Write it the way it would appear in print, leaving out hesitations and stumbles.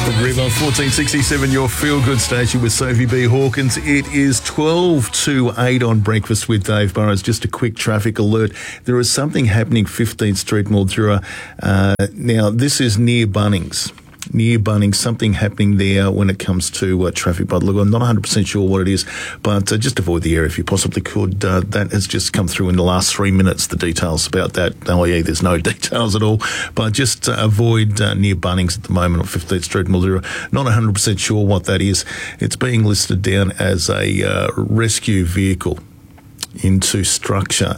River 1467, your feel-good station with Sophie B. Hawkins. It is 12 to 8 on Breakfast with Dave Burrows. Just a quick traffic alert. There is something happening 15th Street, Mildura. Now, this is near Bunnings. Something happening there when it comes to traffic. But look, I'm not 100% sure what it is, but just avoid the area if you possibly could. That has just come through in the last 3 minutes, the details about that. Oh, yeah, there's no details at all, but just avoid near Bunnings at the moment on 15th Street, Mildura. Not 100% sure what that is. It's being listed down as a rescue vehicle into structure.